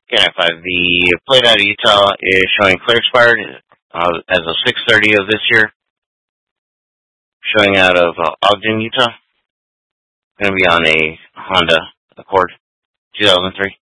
KNI5. The plate out of Utah is showing clear expired as of 6:30 of this year. Showing out of Ogden, Utah. Going to be on a Honda Accord 2003.